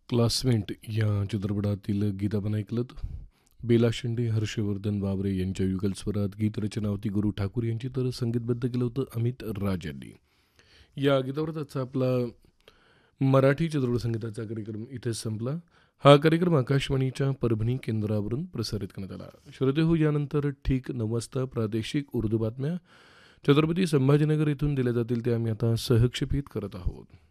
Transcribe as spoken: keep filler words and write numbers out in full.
Classmate या चित्रपटातील गीत आपण ऐकलंत. बेला शेंडे, हर्षवर्धन बाबरे यांच्या युगलस्वरात गीत रचना होती गुरु ठाकूर यांची, तर संगीतबद्ध केलं होतं अमित राज यांनी. या गीतावरच आजचा आपला मराठी चित्रपट संगीताचा कार्यक्रम इथेच संपला. हा कार्यक्रम आकाशवाणीच्या परभणी केंद्रावरून प्रसारित करण्यात आला. श्रोते हो, यानंतर ठीक नऊ वाजता प्रादेशिक उर्दू बातम्या छत्रपती संभाजीनगर येथून दिल्या जातील, ते आम्ही आता सहक्षेपित करत आहोत.